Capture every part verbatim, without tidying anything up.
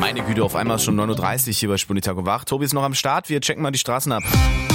Meine Güte, auf einmal ist schon neun Uhr dreißig hier bei Sputnik Tag und Wach. Tobi ist noch am Start, wir checken mal die Straßen ab.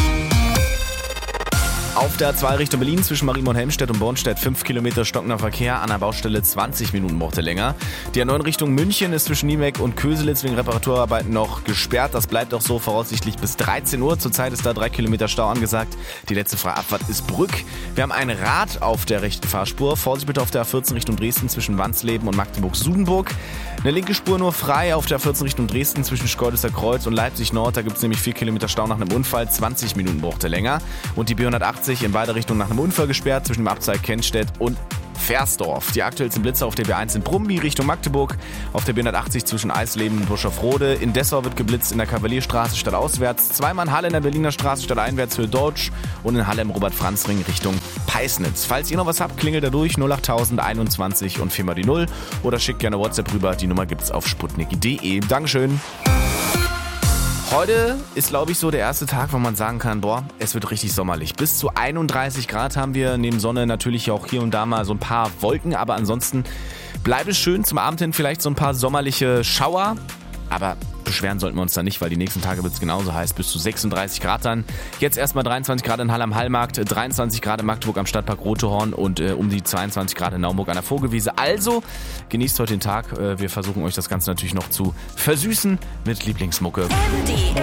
Auf der A zwei Richtung Berlin zwischen Marienborn, Helmstedt und Bornstedt fünf Kilometer stockender Verkehr, an der Baustelle zwanzig Minuten braucht er länger. Die A neun Richtung München ist zwischen Niemek und Köselitz wegen Reparaturarbeiten noch gesperrt. Das bleibt auch so voraussichtlich bis dreizehn Uhr. Zurzeit ist da drei Kilometer Stau angesagt. Die letzte freie Abfahrt ist Brück. Wir haben ein Rad auf der rechten Fahrspur. Vorsicht bitte auf der A vierzehn Richtung Dresden zwischen Wansleben und Magdeburg-Sudenburg. Eine linke Spur nur frei auf der A vierzehn Richtung Dresden zwischen Schkeuditzer Kreuz und Leipzig Nord. Da gibt es nämlich vier Kilometer Stau nach einem Unfall. zwanzig Minuten braucht er länger. Und die B hundertachtzig in beide Richtungen nach einem Unfall gesperrt zwischen dem Abzweig Kennstedt und Versdorf. Die aktuellsten Blitzer auf der B eins in Brumby Richtung Magdeburg, auf der B hundertachtzig zwischen Eisleben und Buschhoff-Rode. In Dessau wird geblitzt in der Kavalierstraße stadtauswärts, zweimal in Halle in der Berliner Straße stadteinwärts für Deutsch und in Halle im Robert-Franz-Ring Richtung Peisnitz. Falls ihr noch was habt, klingelt da durch null achttausend einundzwanzig und viermal die Null oder schickt gerne WhatsApp rüber. Die Nummer gibt's auf sputnik punkt de. Dankeschön. Heute ist, glaube ich, so der erste Tag, wo man sagen kann, boah, es wird richtig sommerlich. Bis zu einunddreißig Grad haben wir, neben Sonne natürlich auch hier und da mal so ein paar Wolken, aber ansonsten bleibt es schön, zum Abend hin vielleicht so ein paar sommerliche Schauer, aber beschweren sollten wir uns da nicht, weil die nächsten Tage wird es genauso heiß, bis zu sechsunddreißig Grad dann. Jetzt erstmal dreiundzwanzig Grad in Halle am Hallmarkt, dreiundzwanzig Grad in Magdeburg am Stadtpark Rotehorn und äh, um die zweiundzwanzig Grad in Naumburg an der Vogelwiese. Also genießt heute den Tag. Äh, wir versuchen euch das Ganze natürlich noch zu versüßen mit Lieblingsmucke.